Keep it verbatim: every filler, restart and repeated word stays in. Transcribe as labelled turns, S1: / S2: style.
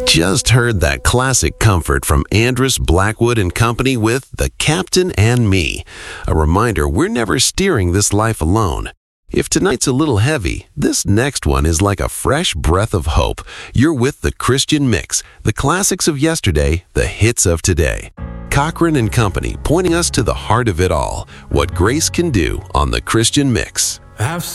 S1: Just heard that classic comfort from Andrus Blackwood and Company with The Captain and Me. A reminder we're never steering this life alone. If tonight's a little heavy, this next one is like a fresh breath of hope. You're with The Christian Mix, the classics of yesterday, the hits of today. Cochran and Company, pointing us to the heart of it all, what grace can do on The Christian Mix.
S2: I've